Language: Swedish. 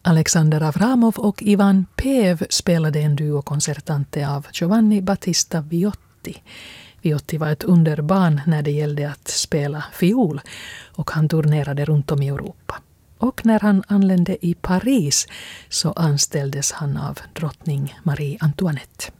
Alexander Avramov och Ivan Pev spelade en duokonsertante av Giovanni Battista Viotti. Viotti var ett underbarn när det gällde att spela fiol och han turnerade runt om i Europa. Och när han anlände i Paris så anställdes han av drottning Marie Antoinette.